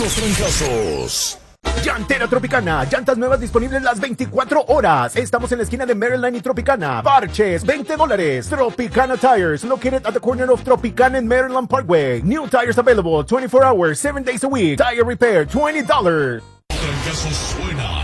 los trancazos. Llantera Tropicana, llantas nuevas disponibles las 24 horas. Estamos en la esquina de Maryland y Tropicana. Parches, $20. Tropicana Tires, located at the corner of Tropicana and Maryland Parkway. New tires available 24 hours, 7 days a week. Tire repair, $20. Trancazos suena